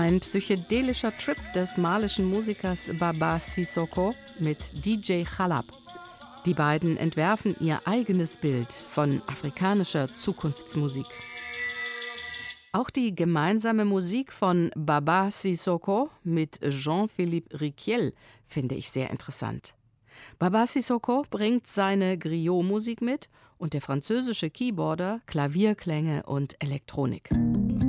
Ein psychedelischer Trip des malischen Musikers Baba Sissoko mit DJ Khalab. Die beiden entwerfen ihr eigenes Bild von afrikanischer Zukunftsmusik. Auch die gemeinsame Musik von Baba Sissoko mit Jean-Philippe Riquiel finde ich sehr interessant. Baba Sissoko bringt seine Griot-Musik mit und der französische Keyboarder Klavierklänge und Elektronik.